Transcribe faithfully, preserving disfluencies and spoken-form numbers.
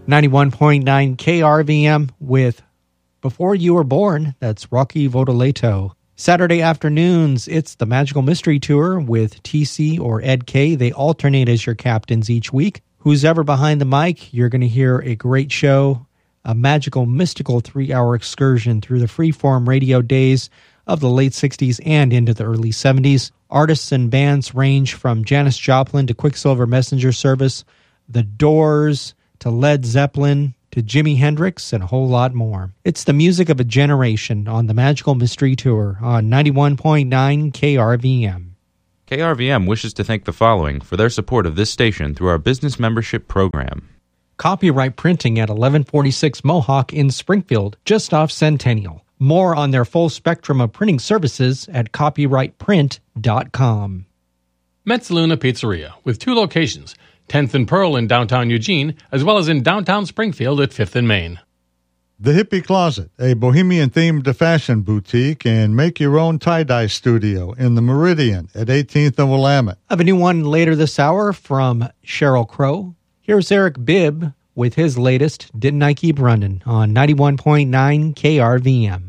ninety-one point nine K R V M with Before You Were Born. That's Rocky Vodoleto. Saturday afternoons, it's the Magical Mystery Tour with T C or Ed K. They alternate as your captains each week. Who's ever behind the mic, you're going to hear a great show, a magical, mystical three-hour excursion through the freeform radio days of the late sixties and into the early seventies. Artists and bands range from Janis Joplin to Quicksilver Messenger Service, The Doors to Led Zeppelin to Jimi Hendrix, and a whole lot more. It's the music of a generation on the Magical Mystery Tour on ninety-one point nine K R V M. K R V M wishes to thank the following for their support of this station through our business membership program. Copyright Printing at eleven forty-six Mohawk in Springfield, just off Centennial. More on their full spectrum of printing services at copyright print dot com. Metzaluna Pizzeria, with two locations, tenth and Pearl in downtown Eugene, as well as in downtown Springfield at fifth and Main. The Hippie Closet, a bohemian-themed fashion boutique and make-your-own tie-dye studio in the Meridian at eighteenth and Willamette. I have a new one later this hour from Sheryl Crow. Here's Eric Bibb with his latest Didn't I Keep Running on ninety-one point nine K R V M.